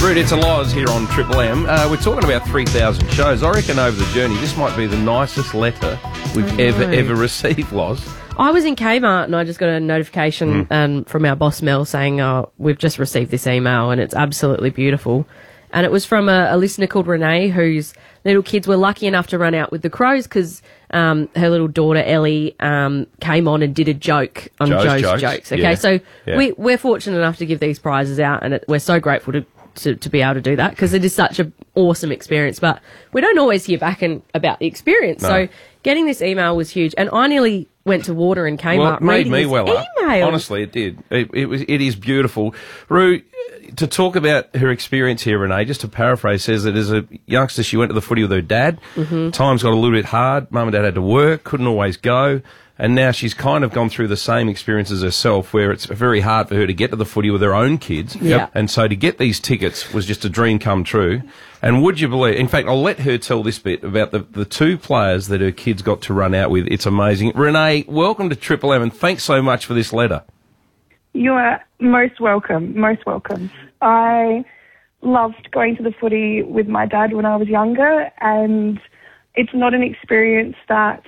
Rude, it's a Loz here on Triple M. We're talking about 3,000 shows. I reckon over the journey, this might be the nicest letter we've ever received, Loz. I was in Kmart and I just got a notification from our boss Mel saying, we've just received this email and it's absolutely beautiful. And it was from a listener called Renee, whose little kids were lucky enough to run out with the Crows because her little daughter Ellie came on and did a joke on Joe's jokes. Okay, so we're fortunate enough to give these prizes out, and we're so grateful to be able to do that because it is such an awesome experience. But we don't always hear back about the experience. No. So getting this email was huge, and I nearly went to water in Kmart. Well, it made me well up. Email. Honestly, it did. It is beautiful. Roo, to talk about her experience here, Renee, just to paraphrase, says that as a youngster she went to the footy with her dad. Times got a little bit hard. Mum and dad had to work, couldn't always go. And now she's kind of gone through the same experiences herself where it's very hard for her to get to the footy with her own kids. Yep. And so to get these tickets was just a dream come true. And would you believe, in fact, I'll let her tell this bit about the two players that her kids got to run out with. It's amazing. Renee, welcome to Triple M and thanks so much for this letter. You are most welcome, most welcome. I loved going to the footy with my dad when I was younger, and it's not an experience that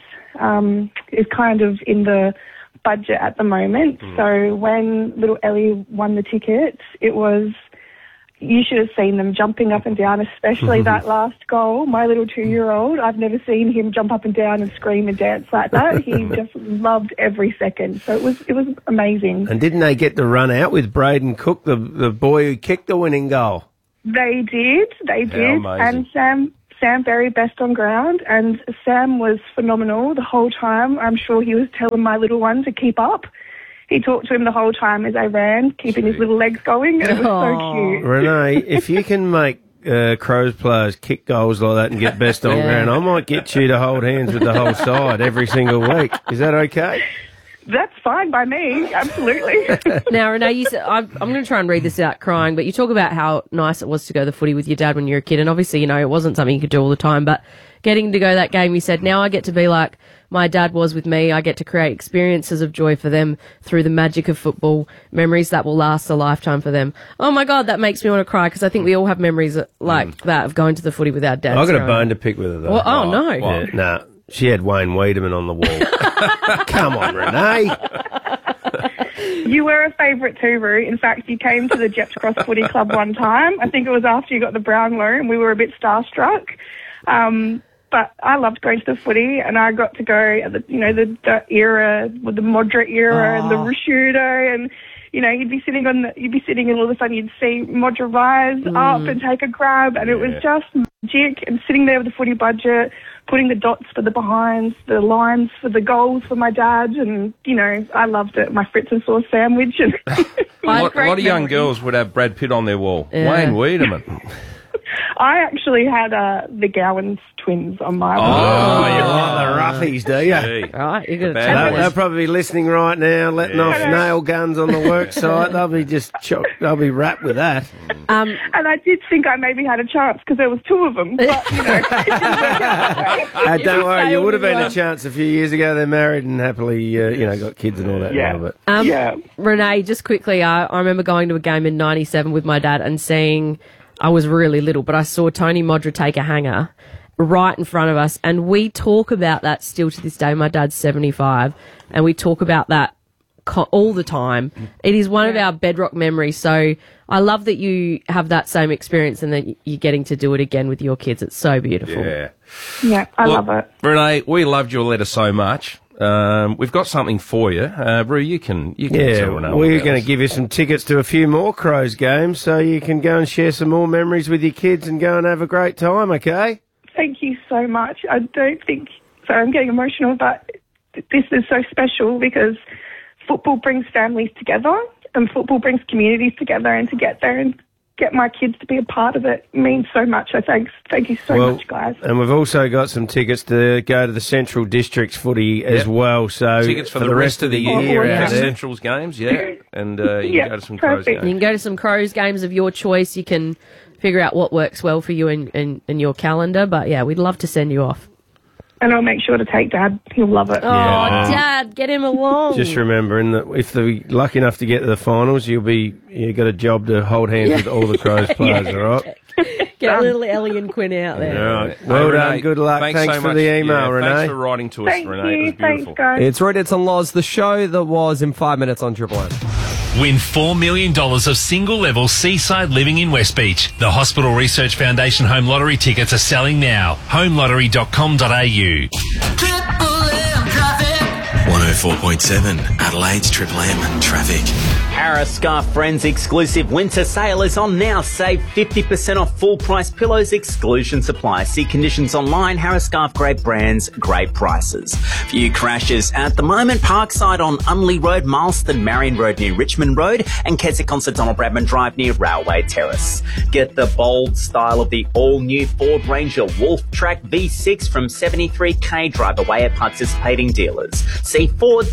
is kind of in the budget at the moment. So when little Ellie won the tickets, it was, you should have seen them jumping up and down, especially that last goal. My little 2-year-old, I've never seen him jump up and down and scream and dance like that. He just loved every second. So it was amazing. And didn't they get to run out with Braden Cook, the boy who kicked the winning goal? They did. amazing. And Sam Berry best on ground, and Sam was phenomenal the whole time. I'm sure he was telling my little one to keep up. He talked to him the whole time as I ran, keeping his little legs going, and it was so cute. Renee, if you can make Crows players kick goals like that and get best on ground, I might get you to hold hands with the whole side every single week. Is that okay? That's fine by me, absolutely. Now, Renee, you said, I'm going to try and read this out crying, but you talk about how nice it was to go to the footy with your dad when you were a kid, and obviously, it wasn't something you could do all the time, but getting to go to that game, you said, now I get to be like my dad was with me. I get to create experiences of joy for them through the magic of football, memories that will last a lifetime for them. Oh, my God, that makes me want to cry, because I think we all have memories like that of going to the footy with our dads. I've got a bone to pick with her, though. Well, oh, no. Yeah, nah, she had Wayne Wiedemann on the wall. Come on, Renee. You were a favourite too, Roo. In fact, you came to the Jets Cross Footy Club one time. I think it was after you got the Brownlow, and we were a bit starstruck. But I loved going to the footy, and I got to go at the era, with the Modric era and the Rashudo, and you'd be sitting and all of a sudden you'd see Modric rise up and take a grab, and it was just magic. And sitting there with the footy budget, putting the dots for the behinds, the lines for the goals for my dad, and I loved it. My Fritz and sauce sandwich, and a lot of young girls would have Brad Pitt on their wall. Yeah. Wayne Wiedemann. I actually had the Gowans twins on my wall. Oh, you like the roughies, do you? Gee. All right, you're going to They'll probably be listening right now, letting off nail guns on the work site. They'll be just they'll be wrapped with that. And I did think I maybe had a chance because there was two of them. But, Don't worry, you would have been a chance a few years ago. They're married and happily, got kids and all that. Yeah. Now, but. Renee, just quickly, I remember going to a game in 97 with my dad and seeing, I was really little, but I saw Tony Modric take a hanger right in front of us, and we talk about that still to this day. My dad's 75, and we talk about that all the time. It is one of our bedrock memories, so I love that you have that same experience and that you're getting to do it again with your kids. It's so beautiful. Yeah, I love it. Renee, we loved your letter so much. We've got something for you. Roo, you can tell Renee. We're going to give you some tickets to a few more Crows games so you can go and share some more memories with your kids and go and have a great time, okay? Thank you so much. I don't think... Sorry, I'm getting emotional, but this is so special because football brings families together and football brings communities together, and to get there and get my kids to be a part of it means so much. So thank you so much, guys. And we've also got some tickets to go to the Central Districts footy as well. So tickets for the rest of the year out there. Central's games, and you can go to some Crows games. You can go to some Crows games of your choice. You can figure out what works well for you in your calendar. But, yeah, we'd love to send you off. And I'll make sure to take Dad. He'll love it. Oh, Dad, get him along. Just remembering that if they're lucky enough to get to the finals, you got a job to hold hands with all the Crows players, all right? Get little Ellie and Quinn out there. All right. Well done. Renee, good luck. Thanks so for much. the email, Renee. Thanks for writing to us, Thank Renee. you. It was beautiful. Thanks, guys. It's Roy Dits and Loz, the show that was in 5 minutes on Triple M. Win $4 million of single-level seaside living in West Beach. The Hospital Research Foundation Home Lottery tickets are selling now. homelottery.com.au. 104.7 Adelaide's Triple M traffic. Harris Scarf Friends exclusive winter sale is on now. Save 50% off full price pillows, exclusion supply. See conditions online. Harris Scarf, great brands, great prices. Few crashes at the moment. Parkside on Unley Road, Marston, Marion Road near Richmond Road, and Keswick on Sir Donald Bradman Drive near Railway Terrace. Get the bold style of the all-new Ford Ranger Wolf Track V6 from 73k. Drive away at participating dealers. See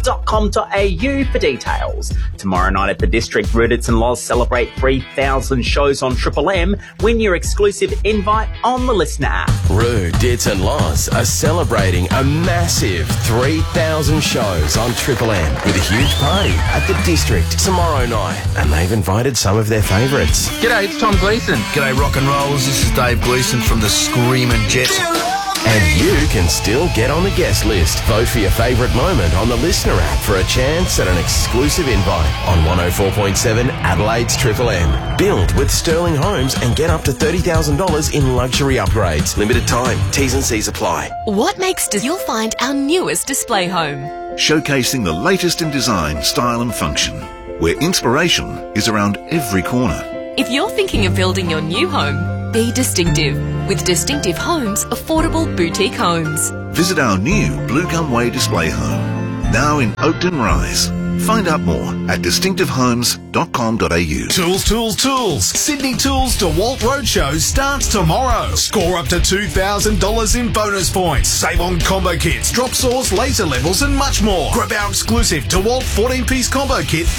Ford.com.au for details. Tomorrow night at the District, Rudits and Loz celebrate 3,000 shows on Triple M. Win your exclusive invite on the Listener app. Roo, Dits and Loz are celebrating a massive 3,000 shows on Triple M with a huge party at the District tomorrow night. And they've invited some of their favourites. G'day, it's Tom Gleeson. G'day, rock and rollers. This is Dave Gleeson from the Screamin' Jets. And you can still get on the guest list. Vote for your favourite moment on the Listener app for a chance at an exclusive invite on 104.7 Adelaide's Triple M. Build with Sterling Homes and get up to $30,000 in luxury upgrades. Limited time. T's and C's apply. What makes you'll find our newest display home. Showcasing the latest in design, style and function, where inspiration is around every corner. If you're thinking of building your new home, be distinctive with Distinctive Homes Affordable Boutique Homes. Visit our new Blue Gum Way display home, now in Oakton Rise. Find out more at distinctivehomes.com.au. Tools. Sydney Tools DeWalt Roadshow starts tomorrow. Score up to $2,000 in bonus points. Save on combo kits, drop saws, laser levels and much more. Grab our exclusive DeWalt 14-piece combo kit,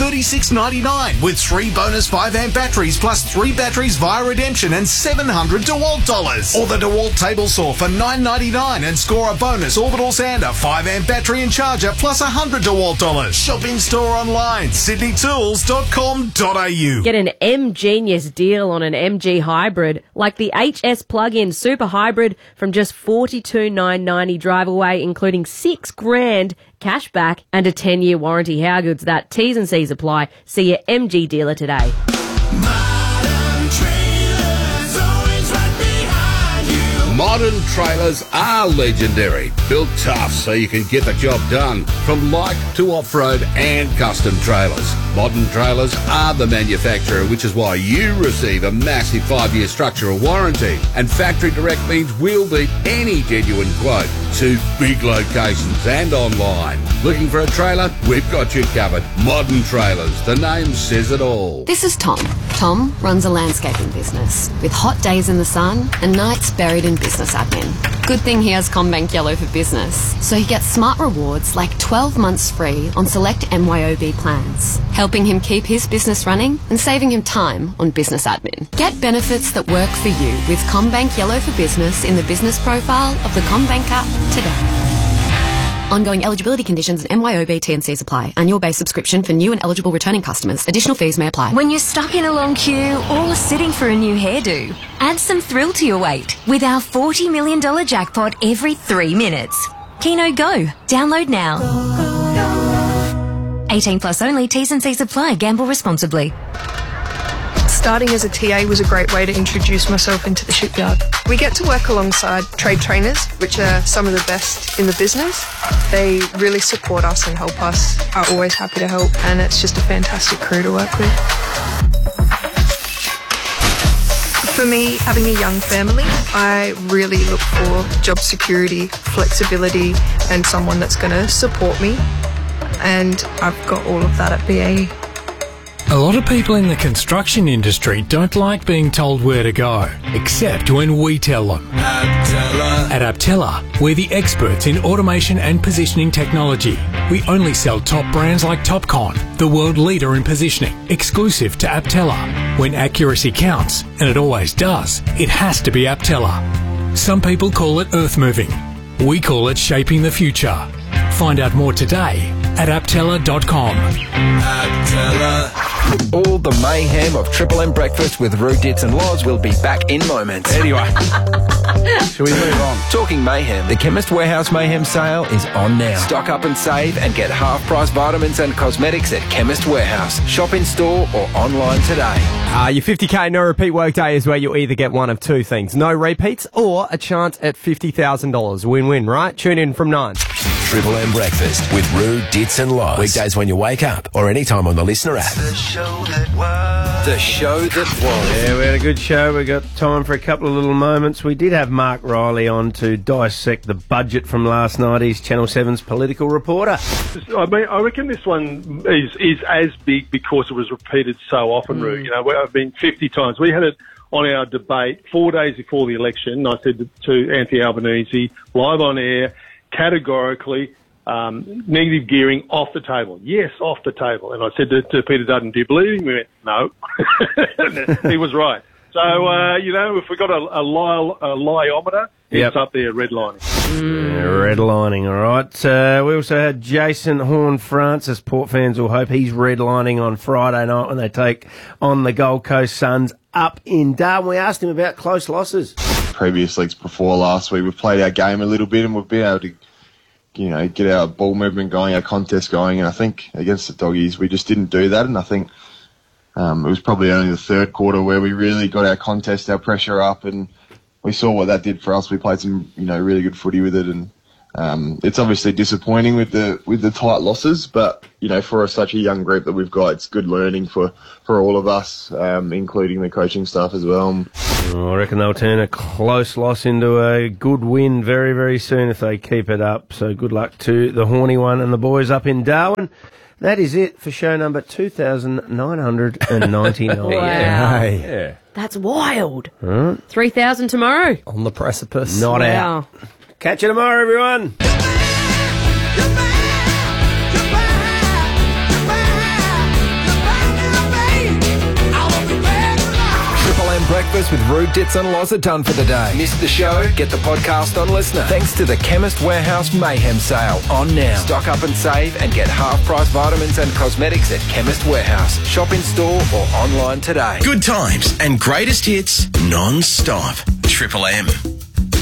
$36.99 with 3 bonus 5-amp batteries plus 3 batteries via redemption and $700 DeWalt dollars. Or the DeWalt table saw for $9.99 and score a bonus orbital sander, 5-amp battery and charger plus $100 DeWalt dollars. Shop in store online, sydneytools.com.au. Get an M-Genius deal on an MG hybrid, like the HS plug-in super hybrid from just $42,990 drive away, including $6,000 cash back and a 10-year warranty. How good's that? T's and C's apply. See your MG dealer today. Modern trailers are legendary. Built tough so you can get the job done. From light to off-road and custom trailers. Modern Trailers are the manufacturer, which is why you receive a massive 5-year structural warranty. And factory direct means we'll beat any genuine quote. 2 big locations and online. Looking for a trailer? We've got you covered. Modern Trailers. The name says it all. This is Tom. Tom runs a landscaping business with hot days in the sun and nights buried in business admin. Good thing he has CommBank Yellow for Business, so he gets smart rewards like 12 months free on select MYOB plans, helping him keep his business running and saving him time on business admin. Get benefits that work for you with CommBank Yellow for Business in the business profile of the CommBank app today. Ongoing eligibility conditions and MYOB T&Cs apply. Annual base subscription for new and eligible returning customers. Additional fees may apply. When you're stuck in a long queue or sitting for a new hairdo, add some thrill to your wait with our $40 million jackpot every 3 minutes. Keno Go. Download now. 18 plus only. T's and C's apply. Gamble responsibly. Starting as a TA was a great way to introduce myself into the shipyard. We get to work alongside trade trainers, which are some of the best in the business. They really support us and help us, are always happy to help, and it's just a fantastic crew to work with. For me, having a young family, I really look for job security, flexibility, and someone that's going to support me. And I've got all of that at BAE. A lot of people in the construction industry don't like being told where to go, except when we tell them. At Aptella, we're the experts in automation and positioning technology. We only sell top brands like Topcon, the world leader in positioning, exclusive to Aptella. When accuracy counts, and it always does, it has to be Aptella. Some people call it earth moving. We call it shaping the future. Find out more today at aptella.com. All the mayhem of Triple M Breakfast with Roo, Dits and Loz will be back in moments. Anyway, shall we move on? Talking mayhem, the Chemist Warehouse Mayhem sale is on now. Stock up and save and get half-price vitamins and cosmetics at Chemist Warehouse. Shop in store or online today. Your 50k no repeat workday is where you'll either get one of two things. No repeats or a chance at $50,000. Win-win, right? Tune in from 9. Triple M Breakfast with Roo, Dits and Loz. Weekdays when you wake up or anytime on the Listener app. The show that was. Yeah, we had a good show. We got time for a couple of little moments. We did have Mark Riley on to dissect the budget from last night. He's Channel 7's political reporter. I mean, I reckon this one is as big because it was repeated so often, Roo. You know, I've been 50 times. We had it on our debate 4 days before the election. I said to Anthony Albanese, live on air, categorically, negative gearing off the table. Yes, off the table. And I said to Peter Dutton, do you believe him? We went, no. He was right. So, you know, if we got a liometer, it's up there redlining. Redlining, all right. We also had Jason Horne-Francis. Port fans will hope he's redlining on Friday night when they take on the Gold Coast Suns up in Darwin. We asked him about close losses. Previous leagues before last week, we've played our game a little bit and we've been able to, you know, get our ball movement going, our contest going, and I think against the Doggies we just didn't do that, and I think it was probably only the third quarter where we really got our contest, our pressure up, and we saw what that did for us. We played some, you know, really good footy with it, and it's obviously disappointing with the tight losses, but, you know, for such a young group that we've got, it's good learning for all of us, including the coaching staff as well. I reckon they'll turn a close loss into a good win very, very soon if they keep it up. So good luck to the Horny One and the boys up in Darwin. That is it for show number 2,999. Wow. Yeah. That's wild. Huh? 3,000 tomorrow. On the precipice. Not out. Catch you tomorrow, everyone. Breakfast with Roo, Dits and Loz are done for the day. Missed the show? Get the podcast on Listener. Thanks to the Chemist Warehouse Mayhem sale on now. Stock up and save and get half-price vitamins and cosmetics at Chemist Warehouse. Shop in store or online today. Good times and greatest hits non-stop. Triple M.